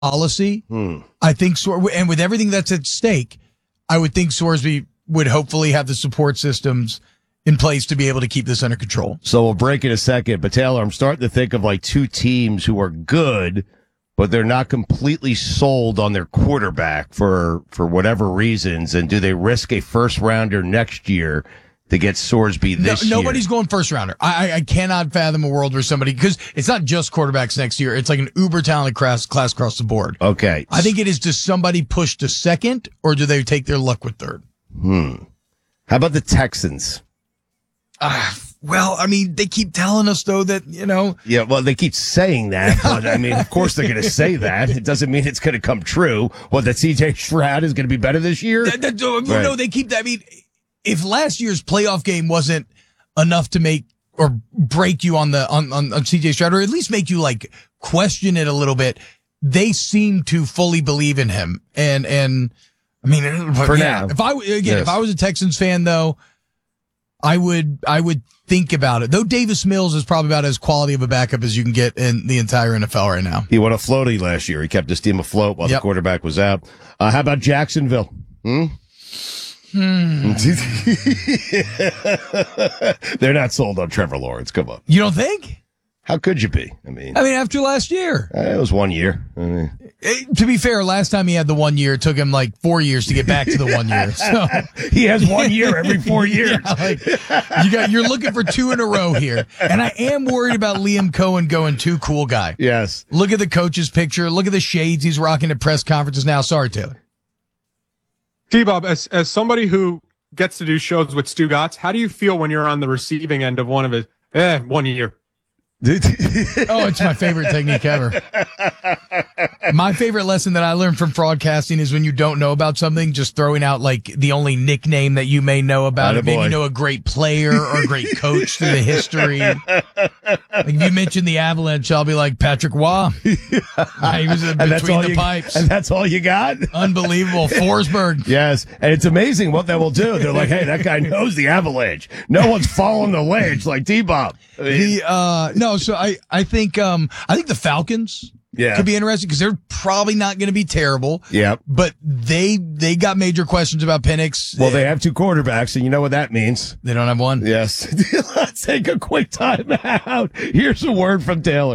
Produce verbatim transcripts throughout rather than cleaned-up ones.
policy. Hmm. I think, Sor- and with everything that's at stake, I would think Sorsby would hopefully have the support systems in place to be able to keep this under control. So we'll break in a second, but Taylor, I'm starting to think of like two teams who are good, but they're not completely sold on their quarterback for, for whatever reasons. And do they risk a first rounder next year to get Sorsby this no, year? Nobody's going first rounder. I, I cannot fathom a world where somebody, because it's not just quarterbacks next year. It's like an uber talented class, class across the board. Okay. I think it is, does somebody push to second, or do they take their luck with third? Hmm. How about the Texans? Uh, well, I mean, they keep telling us, though, that, you know. Yeah, well, they keep saying that, but I mean, of course they're going to say that. It doesn't mean it's going to come true. What, that C J Stroud is going to be better this year? That, that, right. No, they keep that. I mean, if last year's playoff game wasn't enough to make or break you on the on, on, on C J Stroud, or at least make you like question it a little bit, they seem to fully believe in him. And and I mean, for yeah, now, if I again, yes. if I was a Texans fan, though, I would I would think about it. Though Davis Mills is probably about as quality of a backup as you can get in the entire N F L right now. He won a floaty last year. He kept his team afloat while yep. the quarterback was out. Uh, how about Jacksonville? Hmm. Hmm. They're not sold on Trevor Lawrence. Come on. You don't think? How could you be? I mean, I mean, after last year, uh, it was one year. I mean, it, to be fair, last time he had the one year, it took him like four years to get back to the one year. So he has one year every four years. Yeah, like, you got, you're looking for two in a row here, and I am worried about Liam Cohen going too cool guy. Yes. Look at the coach's picture. Look at the shades he's rocking at press conferences now. Sorry, Taylor. T-Bob, as as somebody who gets to do shows with Stu Gatz, how do you feel when you're on the receiving end of one of his, eh, one year? Oh, it's my favorite technique ever. My favorite lesson that I learned from broadcasting is when you don't know about something, just throwing out like the only nickname that you may know about it. Maybe you know a great player or a great coach through the history. Like if you mention the Avalanche, I'll be like Patrick Waugh. He was in between the you, pipes. And that's all you got? Unbelievable. Forsberg. Yes. And it's amazing what that will do. They're like, hey, that guy knows the Avalanche. No one's following the ledge like T-Bob. I mean, the, uh, no, so I, I think, um, I think the Falcons yeah. could be interesting because they're probably not going to be terrible. Yeah. But they, they got major questions about Penix. Well, they have two quarterbacks, and you know what that means. They don't have one. Yes. Let's take a quick time out. Here's a word from Taylor.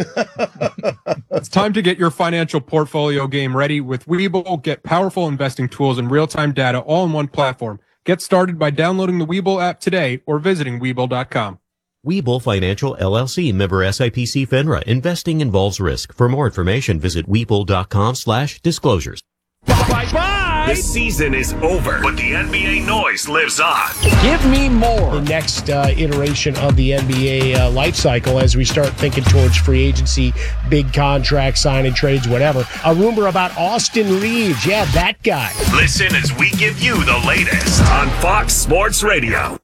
It's time to get your financial portfolio game ready with Webull. Get powerful investing tools and real-time data all in one platform. Get started by downloading the Webull app today or visiting Webull dot com. Webull Financial L L C, member S I P C FINRA. Investing involves risk. For more information, visit Webull dot com slash disclosures. Bye-bye! The season is over, but the N B A noise lives on. Give me more. The next uh, iteration of the N B A uh, life cycle as we start thinking towards free agency, big contracts, signing trades, whatever. A rumor about Austin Reeves. Yeah, that guy. Listen as we give you the latest on Fox Sports Radio.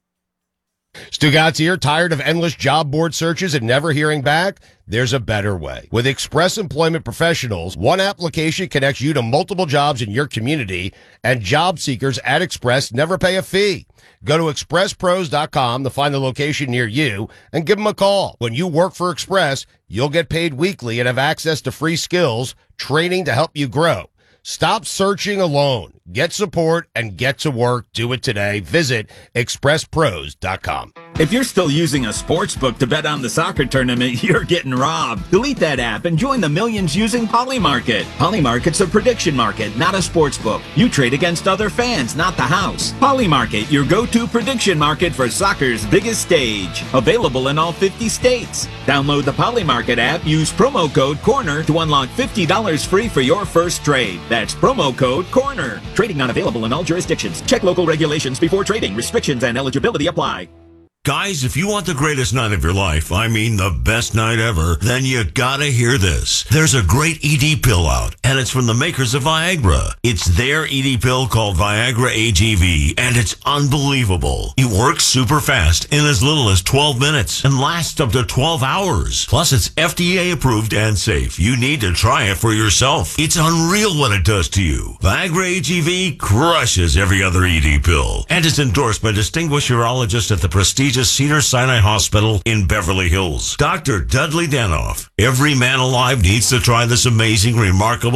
Stu Gatz here. Tired of endless job board searches and never hearing back? There's a better way. With Express Employment Professionals, one application connects you to multiple jobs in your community, and job seekers at Express never pay a fee. Go to express pros dot com to find the location near you and give them a call. When you work for Express, you'll get paid weekly and have access to free skills, training to help you grow. Stop searching alone. Get support and get to work. Do it today. Visit express pros dot com. If you're still using a sports book to bet on the soccer tournament, you're getting robbed. Delete that app and join the millions using Polymarket. Polymarket's a prediction market, not a sports book. You trade against other fans, not the house. Polymarket, your go-to prediction market for soccer's biggest stage. Available in all fifty states. Download the Polymarket app, use promo code CORNER to unlock fifty dollars free for your first trade. That's promo code CORNER. Trading not available in all jurisdictions. Check local regulations before trading. Restrictions and eligibility apply. Guys, if you want the greatest night of your life, I mean the best night ever, then you gotta hear this. There's a great E D pill out, and it's from the makers of Viagra. It's their E D pill called Viagra A G V, and it's unbelievable. It works super fast in as little as twelve minutes and lasts up to twelve hours. Plus, it's F D A approved and safe. You need to try it for yourself. It's unreal what it does to you. Viagra A G V crushes every other E D pill, and it's endorsed by distinguished urologists at the prestigious Regis Cedars-Sinai Hospital in Beverly Hills. Doctor Dudley Danoff. Every man alive needs to try this amazing, remarkable